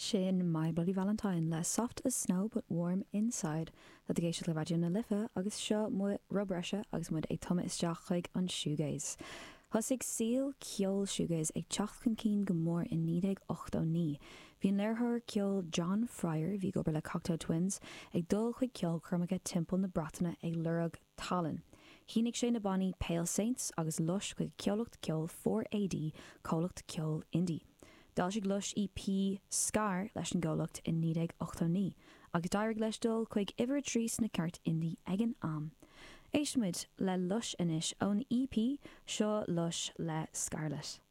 sin My Bloody Valentine le soft as snow but warm inside dat géisi le radio na lifa agus seo mu rubreise agus mud ag tuma isteach chuig an shoegaze. Thosig síl ceol shoegaze ag teach chun cín go mór in 1989. Bhín leirthir ceol John Fryer bhí gobar le Cocktail Twins ag dul chuig ceol chromaige timpeall na Bratainna ag lurag Talin. Hínig sé na bannaí Pale Saints agus lush chuig ceolacht ceol 4AD cólacht ceol indie. Dal sig lush EP Scar leis an ggólacht in 1989 agus dairg leis dul chuig iver trís na ceart indie ag an am. Éismid le lush inis ón EP seo lush le Scarlet.